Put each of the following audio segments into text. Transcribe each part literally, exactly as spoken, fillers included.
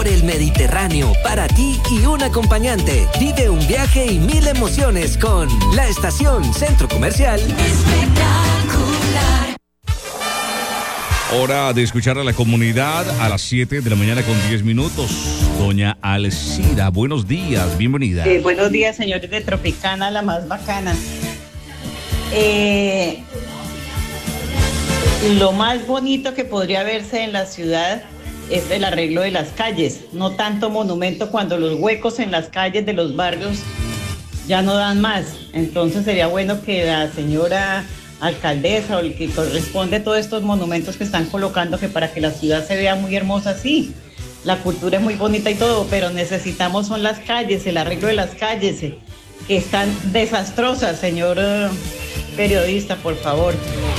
por el Mediterráneo, para ti y un acompañante. Vive un viaje y mil emociones con La Estación Centro Comercial. Espectacular. Hora de escuchar a la comunidad a las siete de la mañana con diez minutos. Doña Alcira, buenos días, bienvenida. Eh, buenos días, señores de Tropicana, la más bacana. Eh, lo más bonito que podría verse en la ciudad es el arreglo de las calles, no tanto monumento cuando los huecos en las calles de los barrios ya no dan más. Entonces sería bueno que la señora alcaldesa o el que corresponde a todos estos monumentos que están colocando, que para que la ciudad se vea muy hermosa, sí, la cultura es muy bonita y todo, pero necesitamos son las calles, el arreglo de las calles, eh, que están desastrosas, señor eh, periodista, por favor.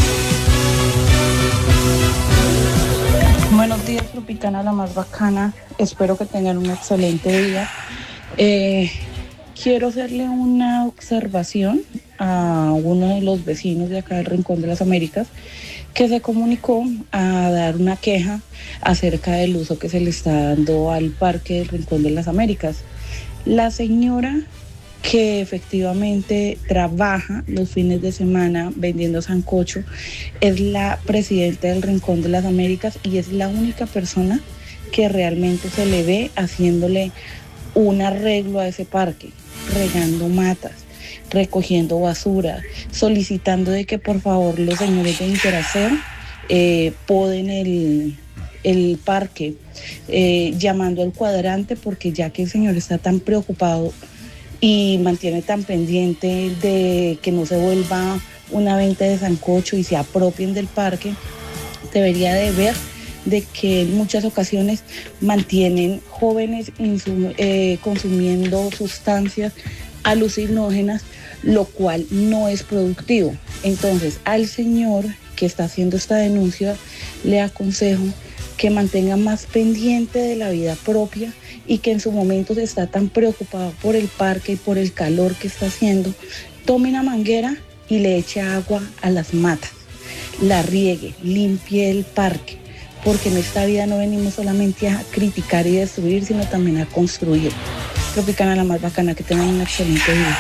Buenos días, Tropicana, la más bacana. Espero que tengan un excelente día. Eh, quiero hacerle una observación a uno de los vecinos de acá del Rincón de las Américas que se comunicó a dar una queja acerca del uso que se le está dando al Parque del Rincón de las Américas. La señora que efectivamente trabaja los fines de semana vendiendo sancocho es la presidenta del Rincón de las Américas y es la única persona que realmente se le ve haciéndole un arreglo a ese parque, regando matas, recogiendo basura, solicitando de que por favor los señores de Interacer eh, poden el, el parque, eh, llamando al cuadrante, porque ya que el señor está tan preocupado y mantiene tan pendiente de que no se vuelva una venta de sancocho y se apropien del parque, debería de ver de que en muchas ocasiones mantienen jóvenes insum- eh, consumiendo sustancias alucinógenas, lo cual no es productivo. Entonces, al señor que está haciendo esta denuncia, le aconsejo que mantenga más pendiente de la vida propia y que en su momento se está tan preocupado por el parque y por el calor que está haciendo, tome una manguera y le eche agua a las matas, la riegue, limpie el parque, porque en esta vida no venimos solamente a criticar y destruir, sino también a construir. Tropicana, la más bacana, que tengan un excelente día.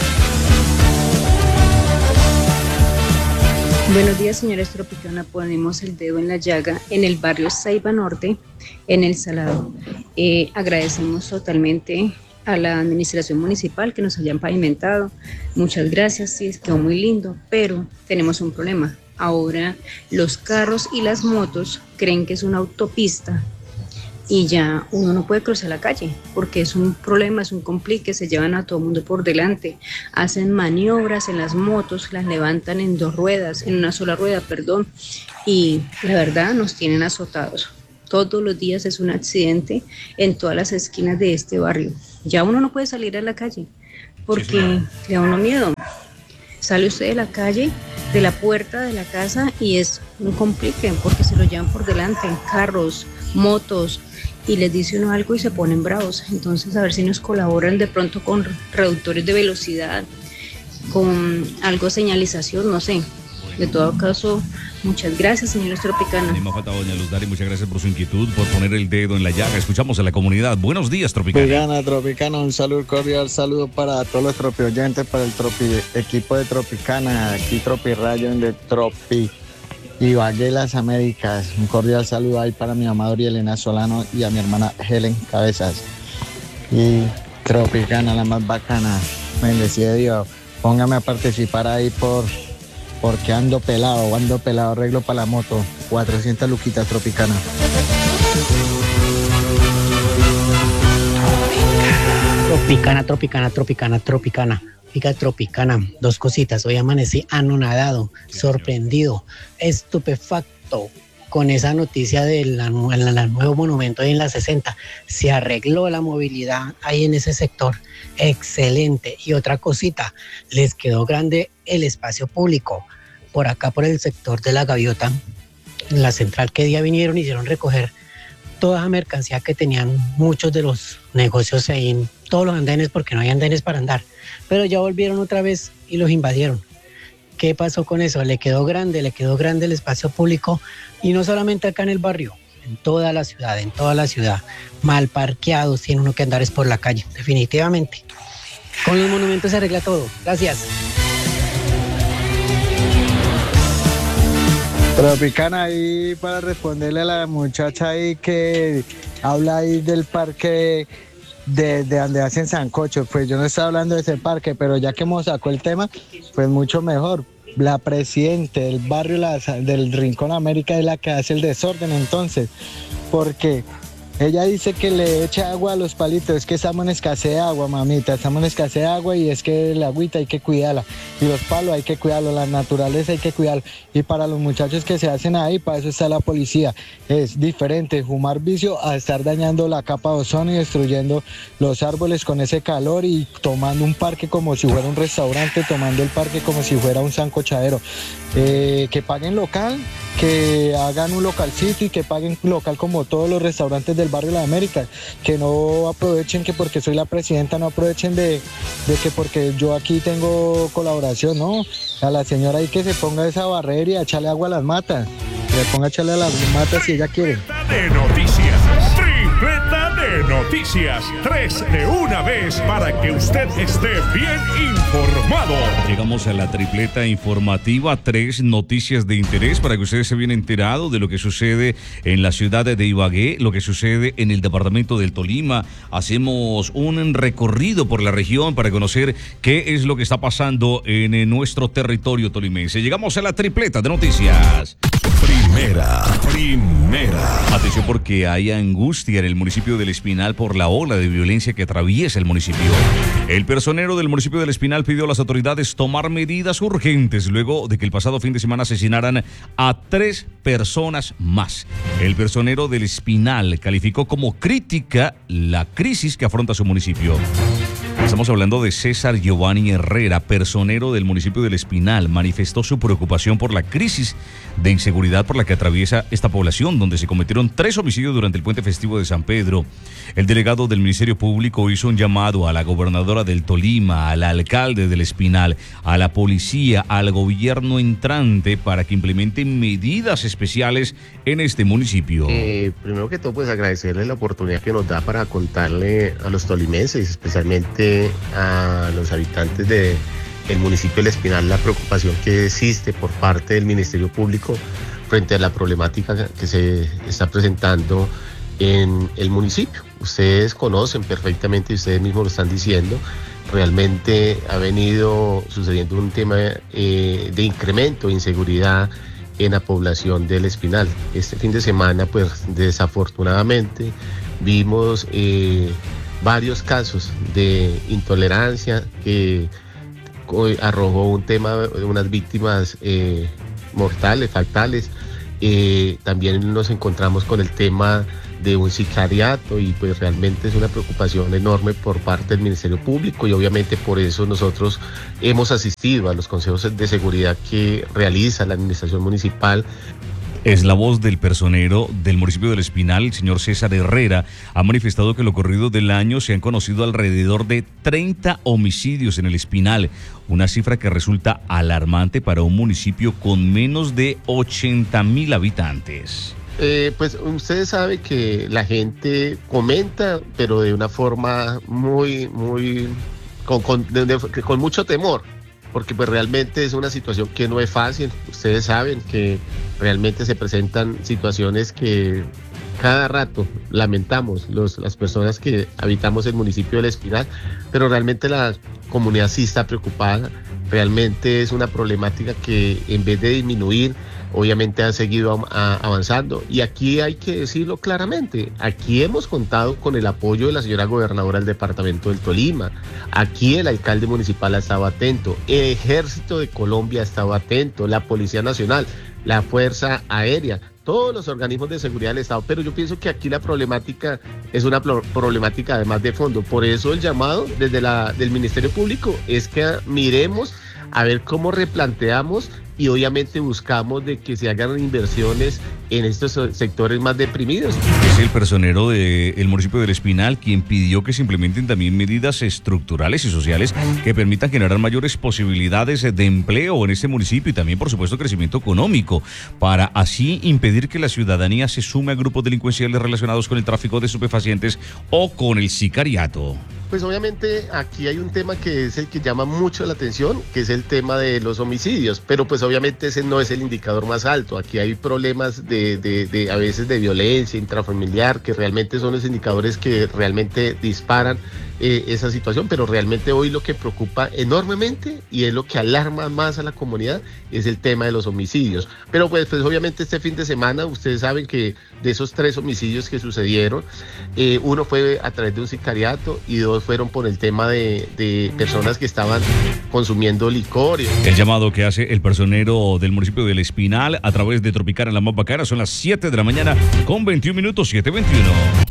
Buenos días, señores Tropicana. Ponemos el dedo en la llaga en el barrio Saiba Norte, en El Salado. Eh, agradecemos totalmente a la administración municipal que nos hayan pavimentado. Muchas gracias, sí, quedó muy lindo, pero tenemos un problema. Ahora los carros y las motos creen que es una autopista y ya uno no puede cruzar la calle porque es un problema, es un complique, se llevan a todo el mundo por delante, hacen maniobras en las motos, las levantan en dos ruedas, en una sola rueda, perdón, y la verdad nos tienen azotados. Todos los días es un accidente en todas las esquinas de este barrio. Ya uno no puede salir a la calle porque le da uno miedo. Sale usted de la calle, de la puerta de la casa y es un complique porque se lo llevan por delante en carros, motos, y les dice uno algo y se ponen bravos. Entonces a ver si nos colaboran de pronto con reductores de velocidad, con algo de señalización, no sé. De todo caso, muchas gracias, señores Tropicana. Ni más falta, doña Luz Dari, muchas gracias por su inquietud, por poner el dedo en la llaga. Escuchamos a la comunidad. Buenos días, Tropicana. Tropicana, Tropicana, un saludo cordial, saludo para todos los tropi oyentes, para el tropi equipo de Tropicana, aquí Tropi Rayo de Tropi Ibagué, las Américas. Un cordial saludo ahí para mi mamá Elena Solano y a mi hermana Helen Cabezas. Y Tropicana, la más bacana, bendecida de Dios. Póngame a participar ahí por... porque ando pelado, ando pelado, arreglo para la moto, cuatrocientas luquitas, Tropicana. Tropicana, Tropicana, Tropicana, Tropicana. Fica Tropicana, dos cositas. Hoy amanecí anonadado, sorprendido, estupefacto con esa noticia del nuevo monumento ahí en la sesenta. Se arregló la movilidad ahí en ese sector. Excelente. Y otra cosita, les quedó grande el espacio público. Por acá, por el sector de la Gaviota, en la central, que día vinieron y hicieron recoger toda la mercancía que tenían muchos de los negocios ahí en todos los andenes, porque no hay andenes para andar. Pero ya volvieron otra vez y los invadieron. ¿Qué pasó con eso? Le quedó grande, le quedó grande el espacio público, y no solamente acá en el barrio, en toda la ciudad, en toda la ciudad, mal parqueados, tiene uno que andar es por la calle, definitivamente. Con los monumentos se arregla todo. Gracias. Tropicana, ahí para responderle a la muchacha ahí que habla ahí del parque de, de donde hacen sancocho, pues yo no estaba hablando de ese parque, pero ya que hemos sacado el tema, pues mucho mejor. La presidenta del barrio la, del Rincón América es la que hace el desorden entonces, porque ella dice que le echa agua a los palitos, es que estamos en escasez de agua, mamita, estamos en escasez de agua y es que la agüita hay que cuidarla, y los palos hay que cuidarlos, la naturaleza hay que cuidarla, y para los muchachos que se hacen ahí, para eso está la policía. Es diferente fumar vicio a estar dañando la capa de ozono y destruyendo los árboles con ese calor y tomando un parque como si fuera un restaurante, tomando el parque como si fuera un sancochadero. Eh, que paguen local, que hagan un localcito y que paguen local como todos los restaurantes del barrio de la América, que no aprovechen que porque soy la presidenta, no aprovechen de, de que porque yo aquí tengo colaboración, no, a la señora ahí que se ponga esa barrera y a echarle agua a las matas, que le ponga a echarle a las matas si ella quiere. De noticias, tripleta de noticias, tres de una vez para que usted esté bien informado. Llegamos a la tripleta informativa, tres noticias de interés para que ustedes se bien enterado de lo que sucede en la ciudad de Ibagué, lo que sucede en el departamento del Tolima. Hacemos un recorrido por la región para conocer qué es lo que está pasando en nuestro territorio tolimense. Llegamos a la tripleta de noticias. Primera, primera. Atención porque hay angustia en el municipio del Espinal por la ola de violencia que atraviesa el municipio. El personero del municipio del Espinal pidió a las autoridades tomar medidas urgentes luego de que el pasado fin de semana asesinaran a tres personas más. El personero del Espinal calificó como crítica la crisis que afronta su municipio. Estamos hablando de César Giovanni Herrera, personero del municipio del Espinal. Manifestó su preocupación por la crisis de inseguridad por la que atraviesa esta población, donde se cometieron tres homicidios durante el puente festivo de San Pedro. El delegado del Ministerio Público hizo un llamado a la gobernadora del Tolima, al alcalde del Espinal, a la policía, al gobierno entrante para que implementen medidas especiales en este municipio. Eh, primero que todo, pues agradecerle la oportunidad que nos da para contarle a los tolimenses, especialmente a los habitantes de el municipio del Espinal, la preocupación que existe por parte del Ministerio Público frente a la problemática que se está presentando en el municipio. Ustedes conocen perfectamente y ustedes mismos lo están diciendo, realmente ha venido sucediendo un tema eh, de incremento de inseguridad en la población del Espinal. Este fin de semana, pues desafortunadamente vimos eh, varios casos de intolerancia que arrojó un tema de unas víctimas eh, mortales, fatales. Eh, también nos encontramos con el tema de un sicariato y pues realmente es una preocupación enorme por parte del Ministerio Público y obviamente por eso nosotros hemos asistido a los consejos de seguridad que realiza la administración municipal. Es la voz del personero del municipio del Espinal, el señor César Herrera. Ha manifestado que en lo corrido del año se han conocido alrededor de treinta homicidios en el Espinal, una cifra que resulta alarmante para un municipio con menos de ochenta mil habitantes. Eh, pues ustedes saben que la gente comenta, pero de una forma muy, muy, con, con, de, de, con mucho temor, porque pues realmente es una situación que no es fácil. Ustedes saben que realmente se presentan situaciones que cada rato lamentamos los, las personas que habitamos el municipio del Espinal, pero realmente la comunidad sí está preocupada. Realmente es una problemática que en vez de disminuir, obviamente ha seguido a, a, avanzando. Y aquí hay que decirlo claramente, aquí hemos contado con el apoyo de la señora gobernadora del departamento del Tolima, aquí el alcalde municipal ha estado atento, el Ejército de Colombia ha estado atento, la Policía Nacional, la Fuerza Aérea, todos los organismos de seguridad del Estado, pero yo pienso que aquí la problemática es una problemática además de fondo. Por eso el llamado desde la del Ministerio Público es que miremos a ver cómo replanteamos y obviamente buscamos de que se hagan inversiones en estos sectores más deprimidos. Es el personero del municipio del Espinal quien pidió que se implementen también medidas estructurales y sociales que permitan generar mayores posibilidades de empleo en este municipio y también, por supuesto, crecimiento económico, para así impedir que la ciudadanía se sume a grupos delincuenciales relacionados con el tráfico de estupefacientes o con el sicariato. Pues obviamente aquí hay un tema que es el que llama mucho la atención, que es el tema de los homicidios, pero pues obviamente ese no es el indicador más alto. Aquí hay problemas de, de, de a veces de violencia intrafamiliar, que realmente son los indicadores que realmente disparan eh, esa situación, pero realmente hoy lo que preocupa enormemente y es lo que alarma más a la comunidad es el tema de los homicidios. Pero pues, pues obviamente este fin de semana ustedes saben que de esos tres homicidios que sucedieron, eh, uno fue a través de un sicariato y dos fueron por el tema de, de personas que estaban consumiendo licor. El llamado que hace el personero del municipio del Espinal a través de Tropicana, la más bacana, son las siete de la mañana con veintiún minutos, siete veintiuno.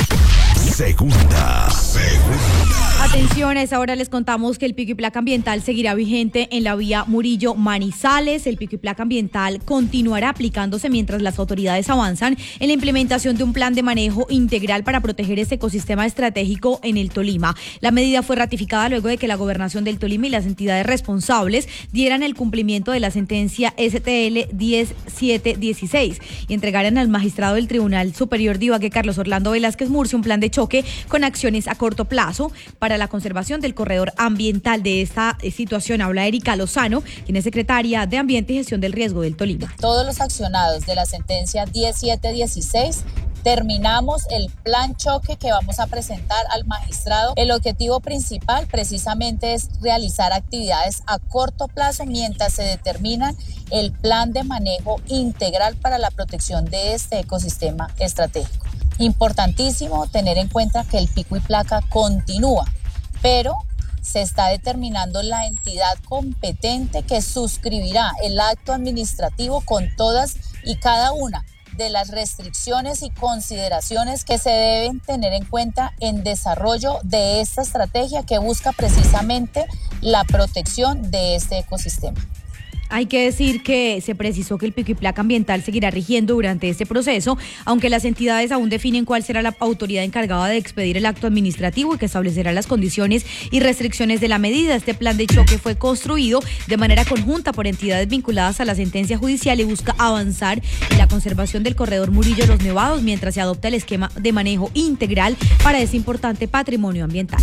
Segunda, segunda. Atención, a esa hora les contamos que el pico y placa ambiental seguirá vigente en la vía Murillo-Manizales. El pico y placa ambiental continuará aplicándose mientras las autoridades avanzan en la implementación de un plan de manejo integral para proteger este ecosistema estratégico en el Tolima. La medida fue ratificada luego de que la Gobernación del Tolima y las entidades responsables dieran el cumplimiento de la sentencia S T L diez siete dieciséis y entregaran al magistrado del Tribunal Superior de Ibagué, Carlos Orlando Velázquez Murcia, un plan de choque con acciones a corto plazo para la conservación del corredor ambiental. De esta situación habla Erika Lozano, quien es secretaria de Ambiente y Gestión del Riesgo del Tolima. Todos los accionados de la sentencia diez siete dieciséis terminamos el plan choque que vamos a presentar al magistrado. El objetivo principal precisamente es realizar actividades a corto plazo mientras se determinan el plan de manejo integral para la protección de este ecosistema estratégico. Importantísimo tener en cuenta que el pico y placa continúa, pero se está determinando la entidad competente que suscribirá el acto administrativo con todas y cada una de las restricciones y consideraciones que se deben tener en cuenta en desarrollo de esta estrategia que busca precisamente la protección de este ecosistema. Hay que decir que se precisó que el pico y placa ambiental seguirá rigiendo durante este proceso, aunque las entidades aún definen cuál será la autoridad encargada de expedir el acto administrativo y que establecerá las condiciones y restricciones de la medida. Este plan de choque fue construido de manera conjunta por entidades vinculadas a la sentencia judicial y busca avanzar en la conservación del corredor Murillo-Los Nevados mientras se adopta el esquema de manejo integral para este importante patrimonio ambiental.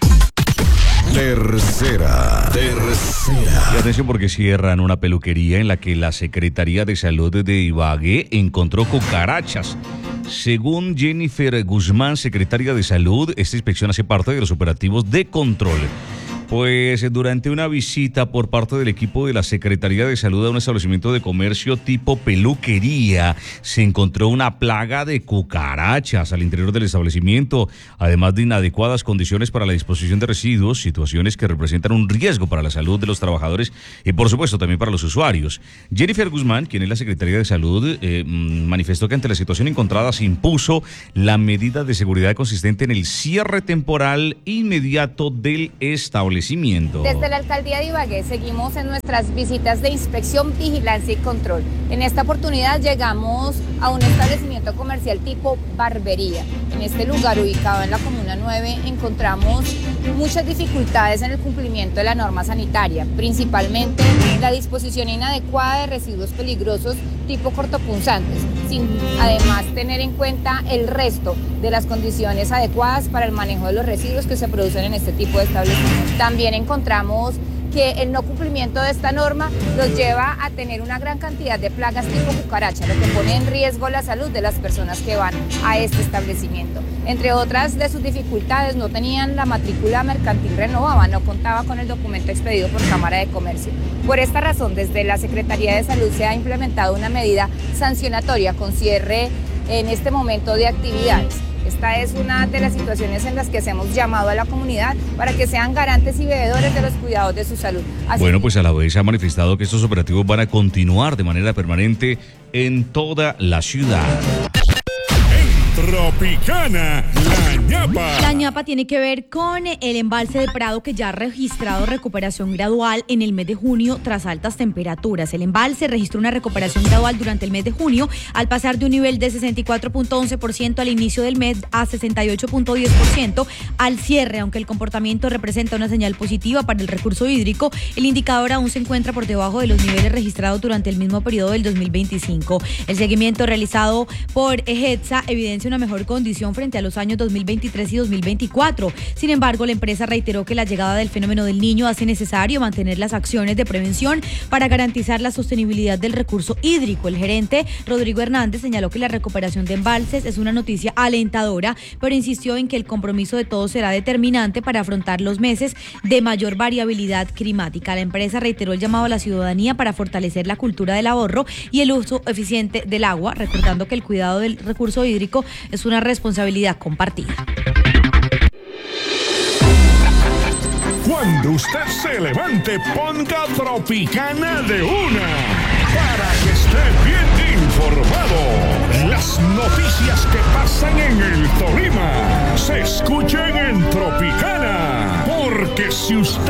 Tercera, tercera. Y atención porque cierran una peluquería en la que la Secretaría de Salud de Ibagué encontró cucarachas. Según Jennifer Guzmán, secretaria de Salud, esta inspección hace parte de los operativos de control. Pues durante una visita por parte del equipo de la Secretaría de Salud a un establecimiento de comercio tipo peluquería, se encontró una plaga de cucarachas al interior del establecimiento, además de inadecuadas condiciones para la disposición de residuos, situaciones que representan un riesgo para la salud de los trabajadores y por supuesto también para los usuarios. Jennifer Guzmán, quien es la Secretaría de Salud, eh, manifestó que ante la situación encontrada se impuso la medida de seguridad consistente en el cierre temporal inmediato del establecimiento. Desde la Alcaldía de Ibagué seguimos en nuestras visitas de inspección, vigilancia y control. En esta oportunidad llegamos a un establecimiento comercial tipo barbería. En este lugar, ubicado en la Comuna nueve, encontramos muchas dificultades en el cumplimiento de la norma sanitaria, principalmente la disposición inadecuada de residuos peligrosos tipo cortopunzantes, sin además tener en cuenta el resto de las condiciones adecuadas para el manejo de los residuos que se producen en este tipo de establecimientos. También encontramos que el no cumplimiento de esta norma los lleva a tener una gran cantidad de plagas tipo cucaracha, lo que pone en riesgo la salud de las personas que van a este establecimiento. Entre otras de sus dificultades, no tenían la matrícula mercantil renovada, no contaba con el documento expedido por Cámara de Comercio. Por esta razón, desde la Secretaría de Salud se ha implementado una medida sancionatoria con cierre en este momento de actividades. Esta es una de las situaciones en las que hacemos llamado a la comunidad para que sean garantes y veedores de los cuidados de su salud. Así bueno, pues a la vez se ha manifestado que estos operativos van a continuar de manera permanente en toda la ciudad. Tropicana, la ñapa. La ñapa ñapa tiene que ver con el embalse de Prado, que ya ha registrado recuperación gradual en el mes de junio tras altas temperaturas. El embalse registró una recuperación gradual durante el mes de junio al pasar de un nivel de sesenta y cuatro punto once por ciento al inicio del mes a sesenta y ocho punto diez por ciento al cierre. Aunque el comportamiento representa una señal positiva para el recurso hídrico, el indicador aún se encuentra por debajo de los niveles registrados durante el mismo periodo del dos mil veinticinco. El seguimiento realizado por EGETSA evidencia una mejor condición frente a los años dos mil veintitrés y dos mil veinticuatro. Sin embargo, la empresa reiteró que la llegada del fenómeno del Niño hace necesario mantener las acciones de prevención para garantizar la sostenibilidad del recurso hídrico. El gerente Rodrigo Hernández señaló que la recuperación de embalses es una noticia alentadora, pero insistió en que el compromiso de todos será determinante para afrontar los meses de mayor variabilidad climática. La empresa reiteró el llamado a la ciudadanía para fortalecer la cultura del ahorro y el uso eficiente del agua, recordando que el cuidado del recurso hídrico es una responsabilidad compartida. Cuando usted se levante, ponga Tropicana de una, para que esté bien informado. Las noticias que pasan en el Tolima se escuchen en Tropicana, porque si usted